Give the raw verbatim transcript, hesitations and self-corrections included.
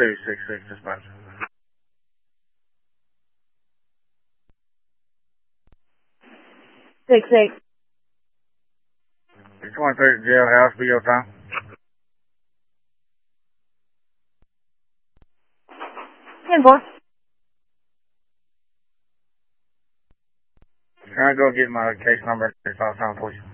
two six six, dispatch. Six six. twenty-three jailhouse, be your time. Ten four. Can I go get my case number? It's all time, please.